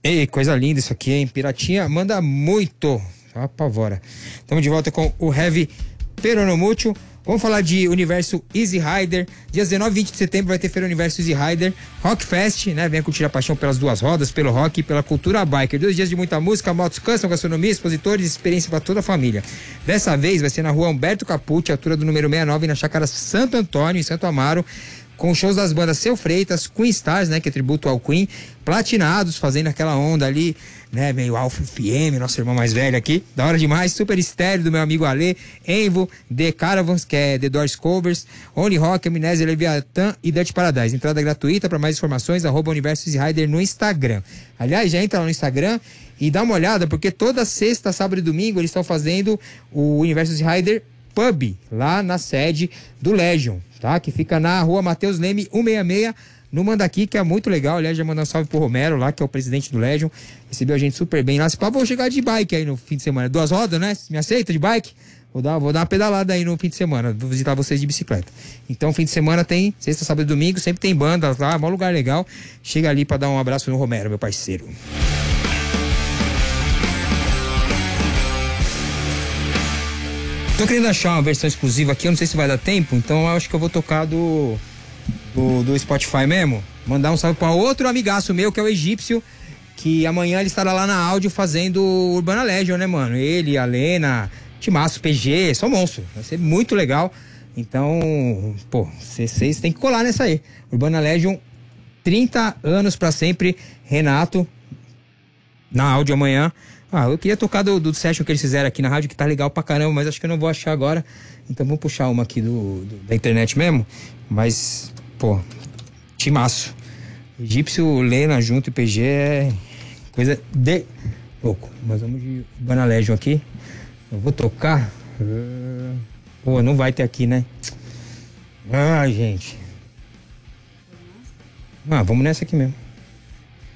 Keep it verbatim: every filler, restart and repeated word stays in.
Ei, coisa linda isso aqui, hein? Piratinha manda muito. Apavora. Estamos de volta com o Heavy Peronomútil. Vamos falar de Universo Easy Rider. Dias dezenove e vinte de setembro vai ter Feira Universo Easy Rider Rock Fest, né? Venha curtir a paixão pelas duas rodas, pelo rock e pela cultura biker. Dois dias de muita música, motos custom, gastronomia, expositores, experiência para toda a família. Dessa vez vai ser na rua Humberto Capucci, altura do número sessenta e nove, na chácara Santo Antônio, em Santo Amaro, com shows das bandas Seu Freitas, Queen Stars, né, que é tributo ao Queen, Platinados, fazendo aquela onda ali, né, meio Alfa F M, nosso irmão mais velho aqui, da hora demais, Super Estéreo do meu amigo Ale, Envo, The Caravans, que é The Doors Covers, Only Rock, Amnésia, Leviathan e Dutch Paradise. Entrada gratuita. Para mais informações, arroba Universo Easy Rider no Instagram. Aliás, já entra lá no Instagram e dá uma olhada, porque toda sexta, sábado e domingo eles estão fazendo o Universo Easy Rider Pub, lá na sede do Legion, tá? Que fica na rua Matheus Leme, cento e sessenta e seis, no Mandaqui, que é muito legal. Aliás, já mandar um salve pro Romero lá, que é o presidente do Legion. Recebeu a gente super bem lá. Se pá, vou chegar de bike aí no fim de semana. Duas rodas, né? Me aceita de bike? Vou dar, vou dar uma pedalada aí no fim de semana. Vou visitar vocês de bicicleta. Então, fim de semana tem sexta, sábado e domingo. Sempre tem bandas lá, maior lugar legal. Chega ali pra dar um abraço no Romero, meu parceiro. Tô querendo achar uma versão exclusiva aqui, eu não sei se vai dar tempo, então eu acho que eu vou tocar do, do, do Spotify mesmo. Mandar um salve para outro amigaço meu, que é o Egípcio, que amanhã ele estará lá na áudio fazendo Urbana Legion, né, mano? Ele, a Lena, Timaço, P G, só monstro. Vai ser muito legal. Então, pô, vocês têm que colar nessa aí. Urbana Legion, trinta anos pra sempre. Renato, na áudio amanhã. Ah, eu queria tocar do, do session que eles fizeram aqui na rádio, que tá legal pra caramba, mas acho que eu não vou achar agora. Então vamos puxar uma aqui do, do da internet mesmo. Mas, pô, timaço. Egípcio, Lena junto e P G é coisa de louco. Mas vamos de Urbana Legion aqui. Eu vou tocar. Pô, não vai ter aqui, né? Ah, gente. Ah, vamos nessa aqui mesmo.